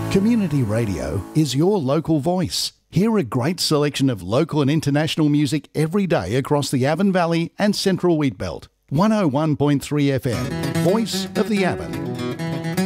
Community radio is your local voice. Hear a great selection of local and international music every day across the Avon Valley and Central Wheatbelt. 101.3 FM, Voice of the Avon.